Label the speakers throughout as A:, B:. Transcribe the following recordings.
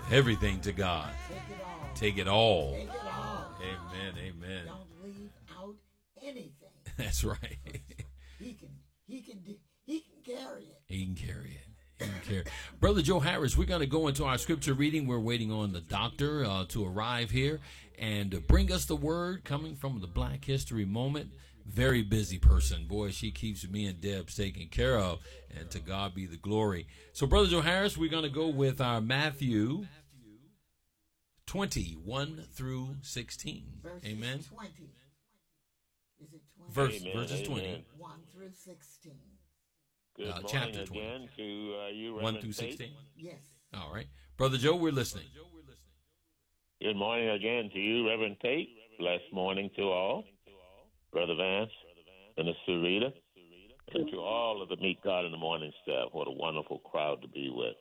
A: Everything to God.
B: Take it all.
A: Take it all.
B: Take it all.
A: Amen. Amen.
B: Don't leave out anything.
A: That's right.
B: He can carry it.
A: He can carry it. He can carry it. Brother Joe Harris, we're going to go into our scripture reading. We're waiting on the doctor to arrive here and bring us the word coming from the Black History Moment. Very busy person. Boy, she keeps me and Debs taken care of, and to God be the glory. So, Brother Joe Harris, we're going to go with our Matthew 21 through 16.
B: Verses
A: Amen.
B: 20. Is it 20?
A: Verses 20.
B: 1 through 16.
C: Good morning
A: chapter 20.
C: again to you,
A: 1
C: Reverend
A: through
C: Tate.
A: 16.
B: Yes.
A: All right. Brother Joe, we're listening.
C: Good morning again to you, Reverend Tate. Blessed morning to all. Brother Vance, Minister Rita, and to all of the Meet God in the Morning staff. What a wonderful crowd to be with.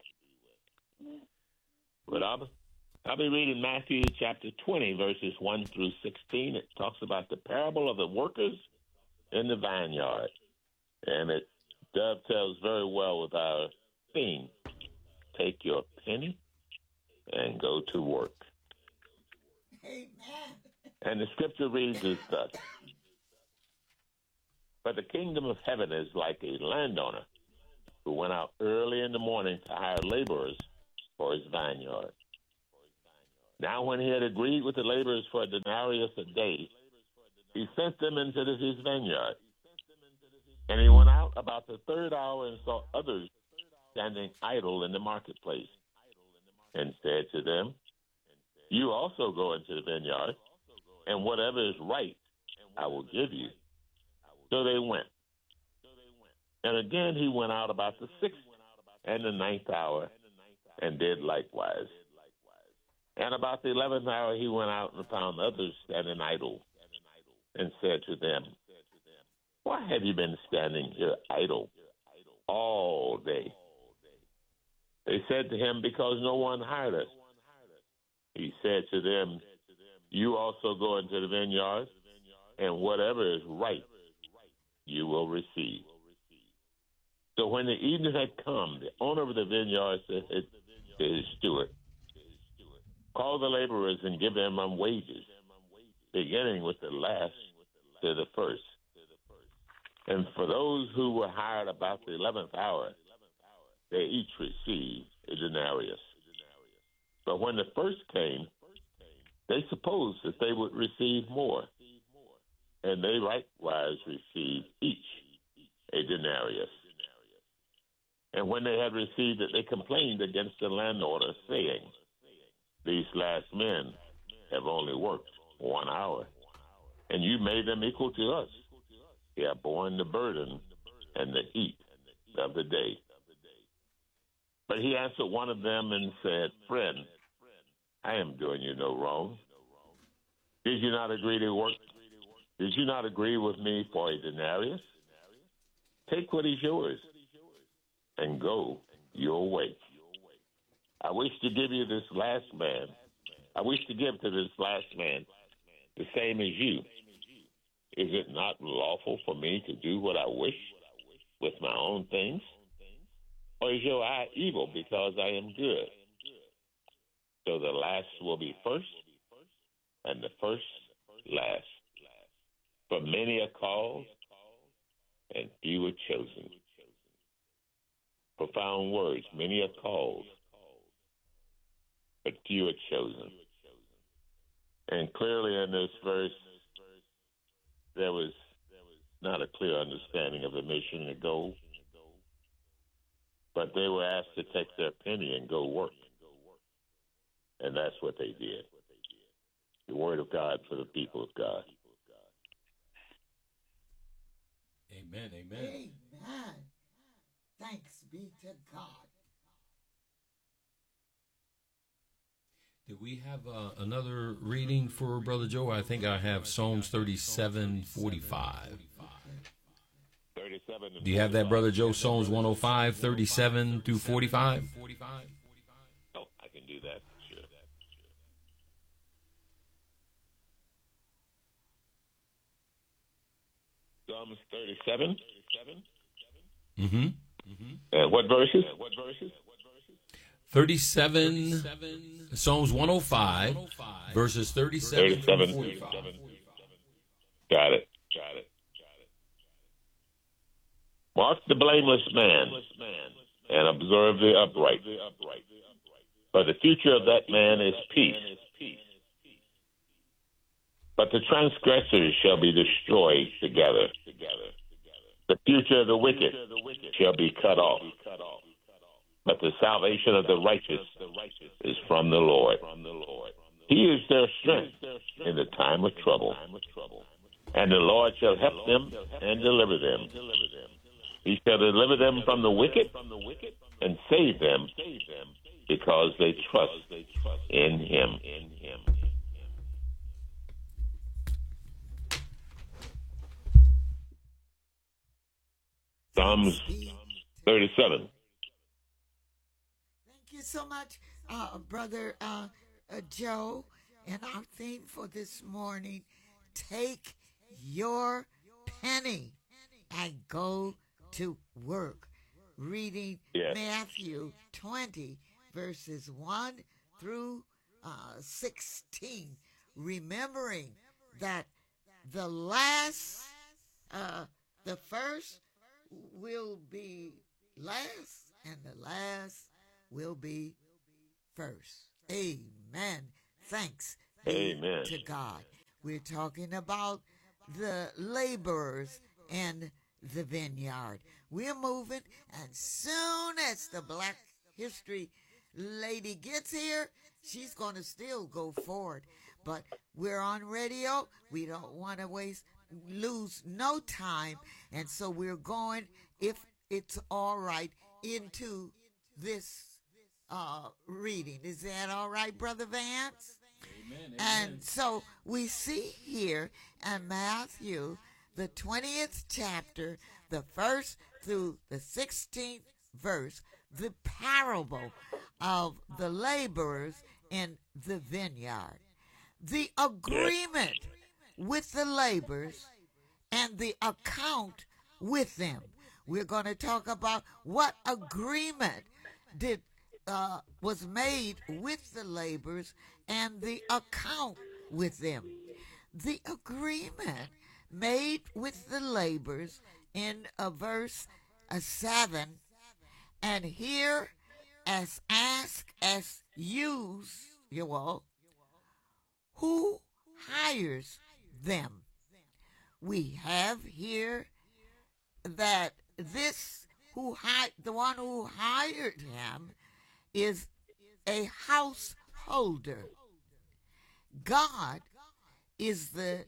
C: But I'll be reading Matthew chapter 20, verses 1 through 16. It talks about the parable of the workers in the vineyard. And it dovetails very well with our theme. Take your penny and go to work.
B: Amen.
C: And the scripture reads as such. But the kingdom of heaven is like a landowner who went out early in the morning to hire laborers for his vineyard. Now when he had agreed with the laborers for a denarius a day, he sent them into his vineyard. And he went out about the third hour and saw others standing idle in the marketplace, and said to them, you also go into the vineyard, and whatever is right I will give you. So they went. And again he went out about the 6th and the 9th hour, and did likewise. And about the 11th hour he went out and found others standing idle, and said to them, why have you been standing here idle all day? They said to him, because no one hired us. He said to them, you also go into the vineyard, and whatever is right you will receive. So when the evening had come, the owner of the vineyard said to his steward, call the laborers and give them wages, beginning with the last to the first. And for those who were hired about the 11th hour, they each received a denarius. But when the first came, they supposed that they would receive more, and they likewise received each a denarius. And when they had received it, they complained against the landowner, saying, these last men have only worked 1 hour, and you made them equal to us. They have borne the burden and the heat of the day. But he answered one of them and said, friend, I am doing you no wrong. Did you not agree to work? Did you not agree with me for a denarius? Take what is yours and go your way. I wish to give to this last man the same as you. Is it not lawful for me to do what I wish with my own things? Or is your eye evil because I am good? So the last will be first, and the first last. For many are called, and few are chosen. Profound words. Many are called, but few are chosen. And clearly in this verse, there was not a clear understanding of the mission and the goal, but they were asked to take their penny and go work. And that's what they did. The word of God for the people of God.
A: Amen. Amen.
B: Amen. Thanks be to God.
A: Do we have another reading for Brother Joe? I think I have Psalms 37:45.
C: 37.
A: Do you have that, Brother Joe? Psalms 105, 37 through 45?
C: Oh, I can do that. Sure. Psalms 37.
A: Mm-hmm.
C: What verses?
A: 37, Psalms 105, verses 37 through
C: 37.
A: 45.
C: Got it. Mark the blameless man and observe the upright. For the future of that man is peace. But the transgressors shall be destroyed together. The future of the wicked shall be cut off. But the salvation of the righteous is from the Lord. He is their strength in the time of trouble. And the Lord shall help them and deliver them. He shall deliver them from the wicked and save them because they trust in him. Psalms 37.
B: Thank you so much, Brother Joe. And our theme for this morning, take your penny and go to work. Reading Matthew 20, verses 1 through 16. Remembering that the first will be last and the last will be first. Amen. Thanks be to God. We're talking about the laborers in the vineyard. We're moving, and soon as the Black History lady gets here, she's going to still go forward. But we're on radio. We don't want to lose no time, and so we're going, if it's all right, into this reading. Is that all right, Brother Vance?
A: Amen.
B: And so we see here in Matthew, the 20th chapter, the 1st through the 16th verse, the parable of the laborers in the vineyard. The agreement with the laborers and the account with them. We're going to talk about what agreement was made with the laborers and the account with them. The agreement made with the laborers in verse 7, and here as ask as use, you all, who hires them? We have here that the one who hired him is a householder. God is the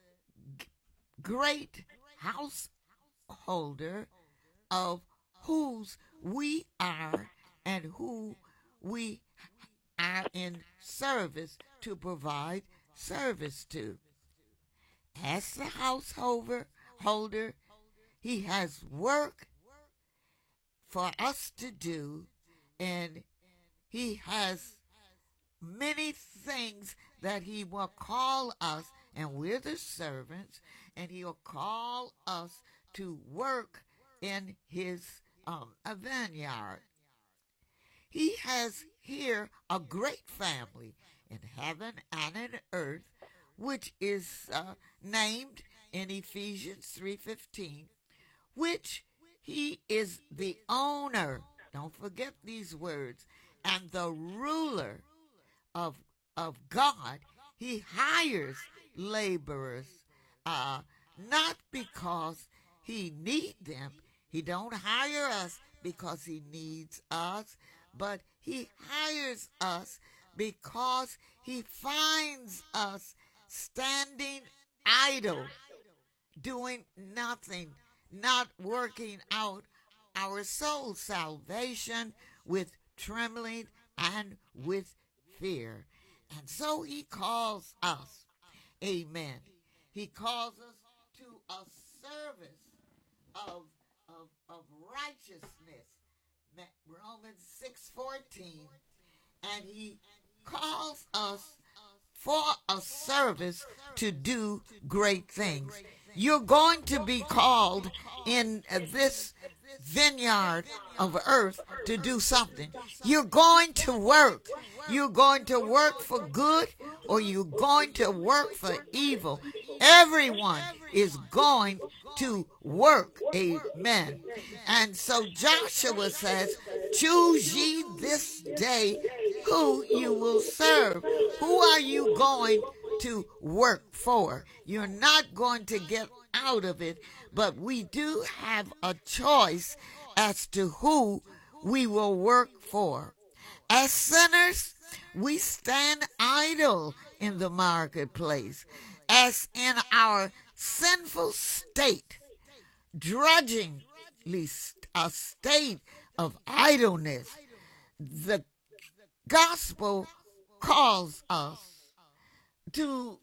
B: great householder of whose we are and who we are in service to provide service to. As the householder, he has work for us to do, and he has many things that he will call us, and we're the servants, and he'll call us to work in his vineyard. He has here a great family in heaven and in earth, which is named in Ephesians 3:15, which he is the owner. Don't forget these words. And the ruler of God. He hires laborers, not because he needs them. He don't hire us because he needs us, but he hires us because he finds us standing idle, doing nothing, not working out our soul salvation with trembling and with fear. And so he calls us, amen. He calls us to a service of righteousness, Romans 6:14, and he calls us for a service to do great things. You're going to be called in this vineyard of earth to do something. You're going to work. You're going to work for good or you're going to work for evil. Everyone is going to work. Amen. And so Joshua says, choose ye this day who you will serve. Who are you going to work for? You're not going to get out of it, but we do have a choice as to who we will work for. As sinners, we stand idle in the marketplace, as in our sinful state, drudgingly a state of idleness. The gospel calls us to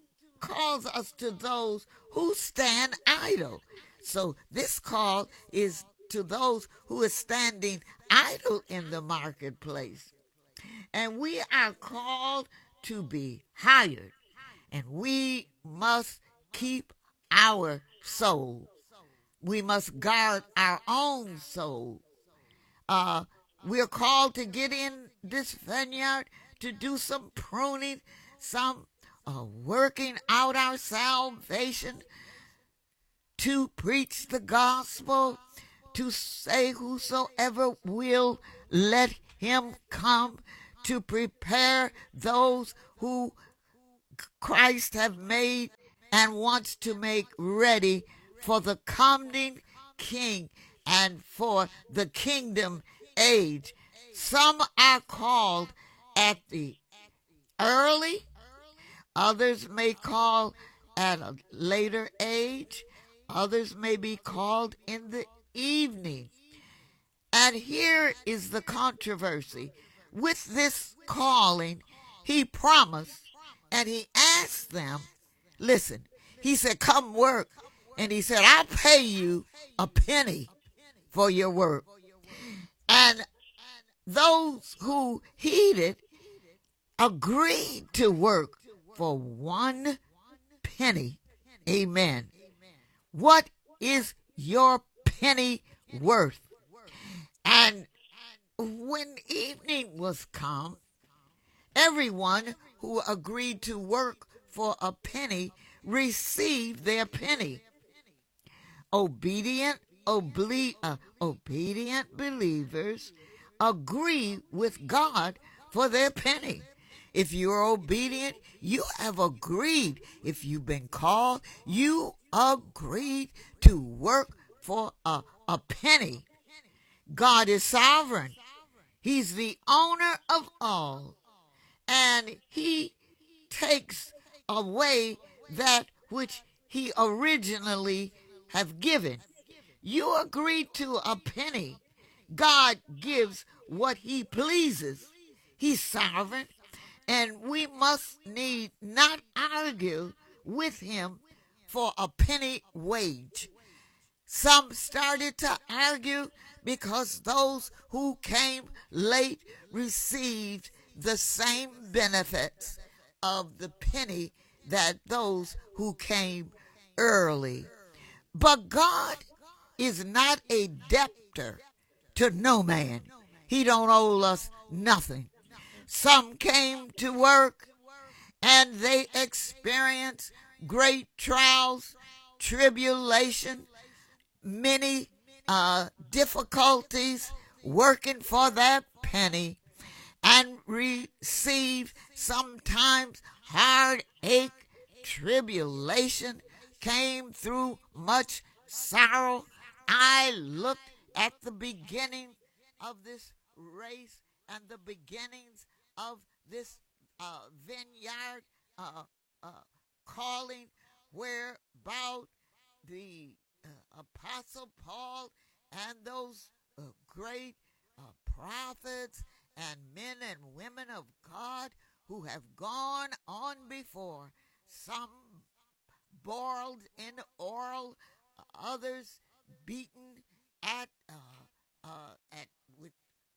B: those who stand idle. So this call is to those who are standing idle in the marketplace. And we are called to be hired, and we must keep our soul. We must guard our own soul. We're called to get in this vineyard to do some pruning, some working out our salvation, to preach the gospel, to say whosoever will, let him come, to prepare those who Christ have made and wants to make ready for the coming King and for the kingdom age. Some are called at the early, others may call at a later age, others may be called in the evening. And here is the controversy. With this calling, he promised and he asked them, listen, he said, come work. And he said, I'll pay you a penny for your work. And those who heeded agreed to work for 1 penny. Amen. What is your penny worth? And when evening was come, everyone who agreed to work for a penny received their penny. Obedient believers agree with God for their penny. If you're obedient, you have agreed. If you've been called, you agreed to work for a penny. God is sovereign. He's the owner of all. And he takes away that which he originally have given. You agreed to a penny. God gives what he pleases. He's sovereign, and we must need not argue with him for a penny wage. Some started to argue because those who came late received the same benefits of the penny that those who came early. But God is not a debtor to no man. He don't owe us nothing. Some came to work and they experienced great trials, tribulation, many difficulties working for that penny, and received sometimes heartache, tribulation, came through much sorrow. I looked at the beginning of this race and the beginnings of this vineyard calling, where about the Apostle Paul and those great prophets and men and women of God who have gone on before, some boiled in oil, others beaten with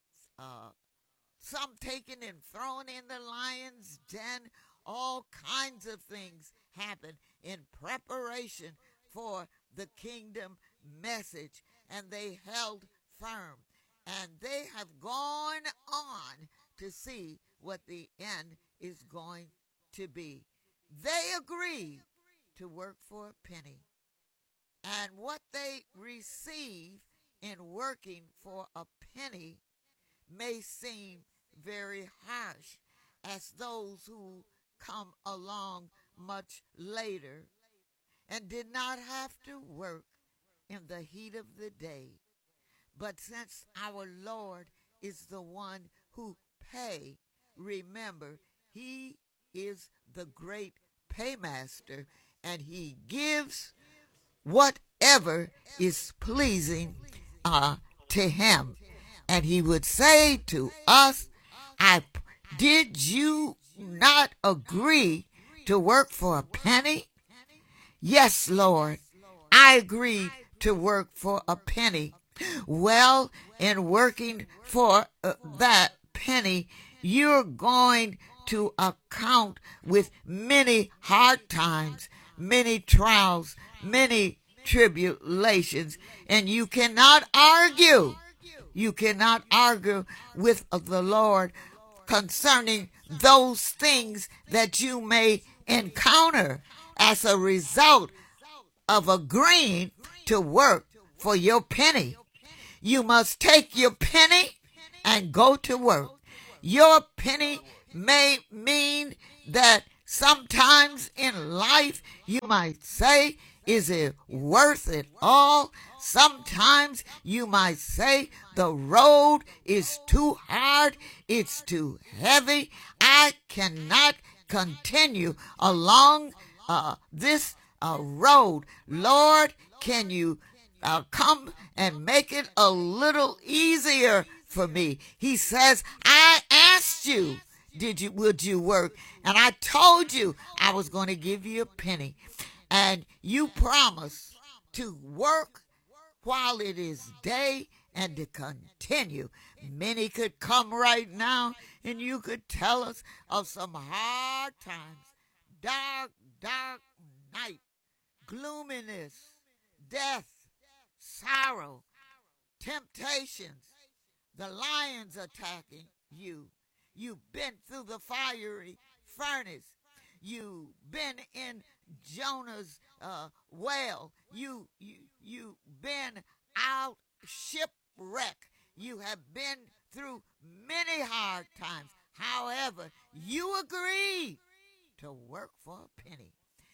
B: some taken and thrown in the lion's den. All kinds of things happen in preparation for the kingdom message, and they held firm. And they have gone on to see what the end is going to be. They agreed to work for a penny. And what they receive in working for a penny may seem very harsh, as those who come along much later and did not have to work in the heat of the day. But since our Lord is the one who pay, remember, he is the great paymaster, and he gives whatever is pleasing to him. And he would say to us, did you not agree to work for a penny? Yes, Lord, I agreed to work for a penny. Well, in working for that penny, you're going to account with many hard times, many trials, many tribulations, and you cannot argue. You cannot argue with the Lord concerning those things that you may encounter as a result of agreeing to work for your penny. You must take your penny and go to work. Your penny may mean that sometimes in life you might say, is it worth it all? Sometimes you might say the road is too hard, it's too heavy. I cannot continue along this road. Lord, can you come and make it a little easier for me? He says, I asked you, would you work? And I told you I was going to give you a penny. And you promised to work while it is day and to continue. Many could come right now and you could tell us of some hard times, dark night, gloominess, death, sorrow, temptations, the lions attacking you. You've been through the fiery furnace. You've been in Jonah's well. You've been out shipwreck. You have been through many hard times. However, you agreed to work for a penny.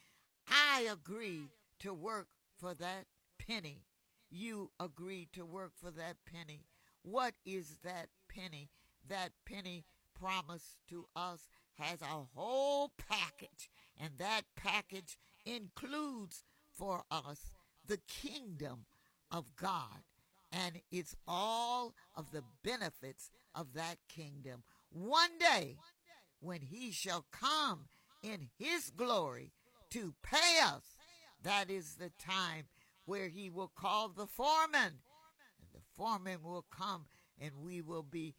B: I agreed to work for that penny. You agreed to work for that penny. What is that penny? That penny promised to us has a whole package, and that package includes for us the kingdom of God, and it's all of the benefits of that kingdom. One day, when he shall come in his glory to pay us, that is the time where he will call the foreman, and the foreman will come, and we will be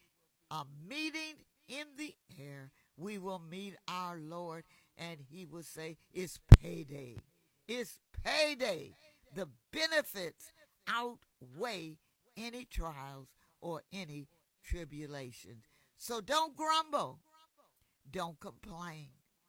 B: meeting in the air. We will meet our Lord, and he will say, it's payday. It's payday. The benefits outweigh any trials or any tribulations. So don't grumble. Don't complain.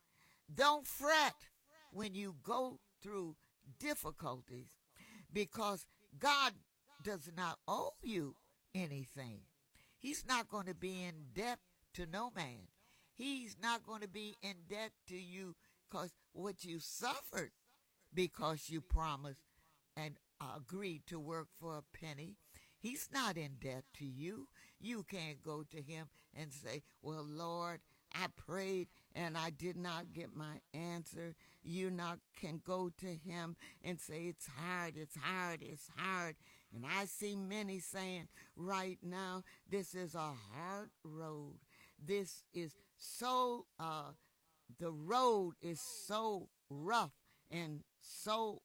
B: Don't fret when you go through difficulties, because God does not owe you anything. He's not going to be in debt to no man. He's not going to be in debt to you because what you suffered because you promised and agreed to work for a penny. He's not in debt to you. You can't go to him and say, well, Lord, I prayed and I did not get my answer. You can go to him and say, it's hard, it's hard, it's hard. And I see many saying right now, this is a hard road. This is so, the road is so rough and so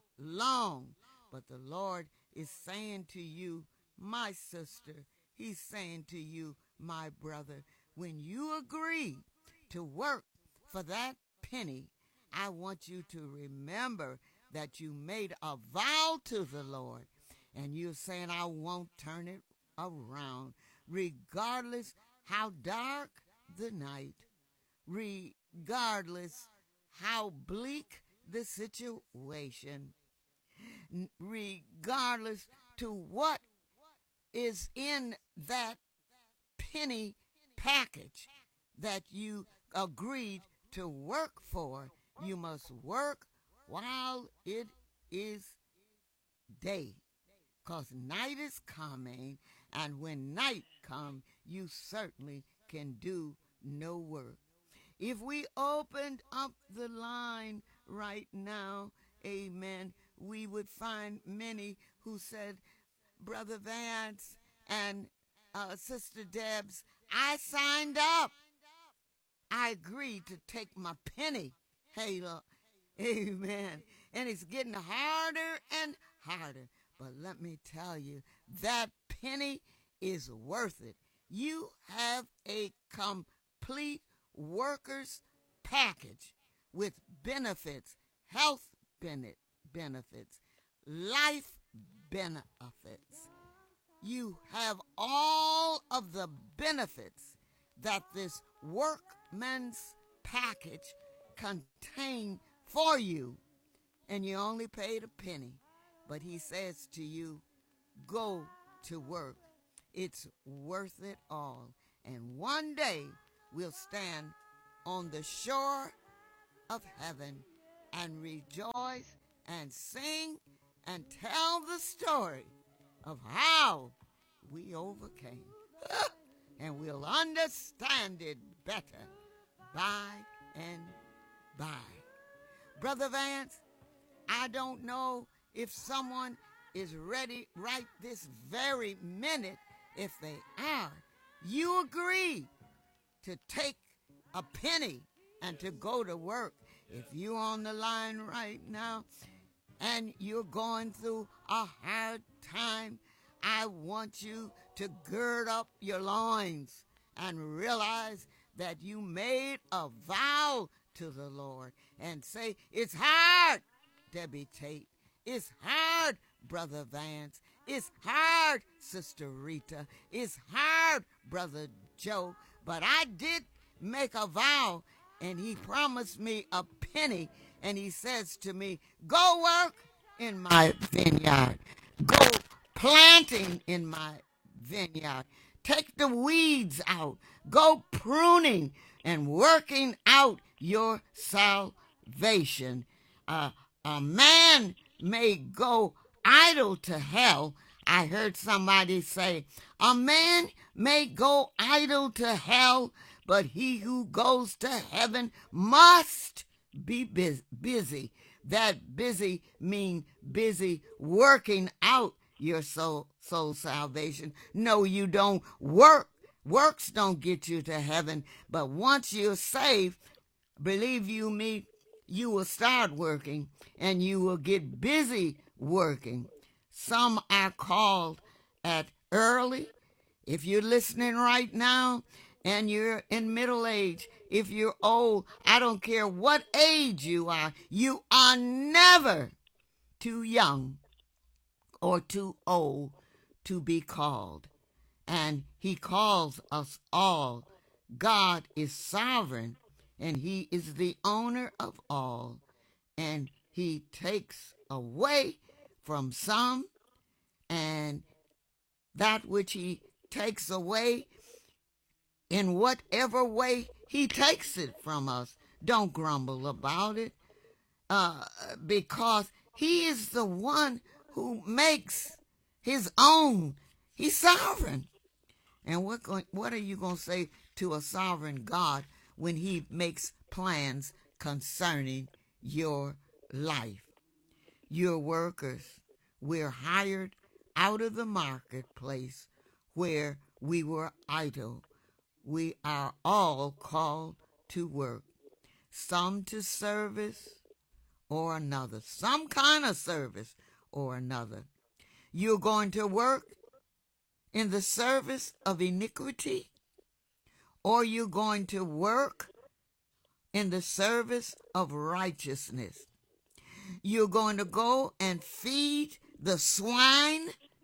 B: long. But the Lord is saying to you, my sister, he's saying to you, my brother, when you agree to work for that penny, I want you to remember that you made a vow to the Lord. And you're saying, I won't turn it around. Regardless how dark the night, regardless how bleak the situation, regardless to what is in that penny package that you agreed to work for, you must work while it is day, because night is coming, and when night comes, you certainly can do no work. If we opened up the line right now, amen, we would find many who said, Brother Vance and Sister Debs, I signed up. I agreed to take my penny. Hey, look, amen. And it's getting harder and harder. But let me tell you, that penny is worth it. You have a complete workers package with benefits, health benefits, life benefits. You have all of the benefits that this workman's package contains for you, and you only paid a penny. But he says to you, go to work. It's worth it all. And one day we'll stand on the shore of heaven and rejoice and sing and tell the story of how we overcame. And we'll understand it better by and by. Brother Vance, I don't know if someone is ready right this very minute. If they are, you agree to take a penny and to go to work. If you're on the line right now and you're going through a hard time, I want you to gird up your loins and realize that you made a vow to the Lord and say, it's hard, Debbie Tate. It's hard, Brother Vance. It's hard, Sister Rita. It's hard, Brother Joe. But I did make a vow, and he promised me a penny, and he says to me, go work in my vineyard. Go planting in my vineyard. Take the weeds out. Go pruning and working out your salvation. A man may go idle to hell. I heard somebody say, a man may go idle to hell, but he who goes to heaven must be busy. That busy means busy working out your soul salvation. No, you don't work. Works don't get you to heaven, but once you're saved, believe you me, you will start working and you will get busy working. Some are called at early. If you're listening right now and you're in middle age, if you're old, I don't care what age you are never too young or too old to be called. And he calls us all. God is sovereign, and he is the owner of all. And he takes away from some, and that which he takes away, in whatever way he takes it from us, don't grumble about it, because he is the one who makes his own. He's sovereign. And what are you going to say to a sovereign God when he makes plans concerning your life? Your workers, we're hired out of the marketplace where we were idle. We are all called to work, some to service or another, some kind of service or another. You're going to work in the service of iniquity, or you're going to work in the service of righteousness. You're going to go and feed the swine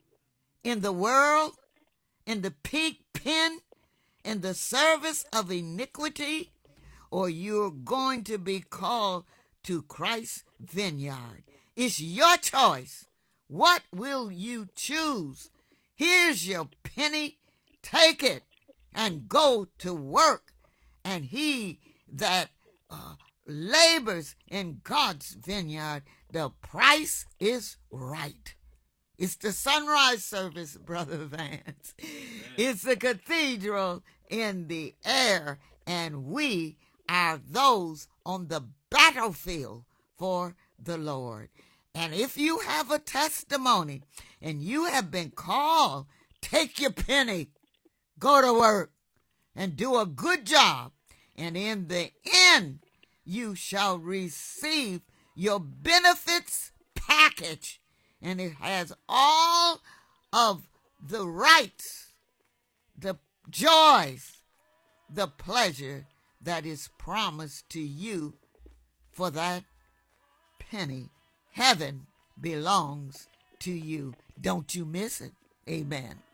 B: in the world, in the pig pen, in the service of iniquity, or you're going to be called to Christ's vineyard. It's your choice. What will you choose? Here's your penny. Take it and go to work. And he that labors in God's vineyard, the price is right. It's the sunrise service, Brother Vance. It's the cathedral in the air, and we are those on the battlefield for the Lord. And if you have a testimony and you have been called, take your penny, go to work, and do a good job. And in the end, you shall receive your benefits package. And it has all of the rights, the joys, the pleasure that is promised to you for that penny. Heaven belongs to you. Don't you miss it. Amen.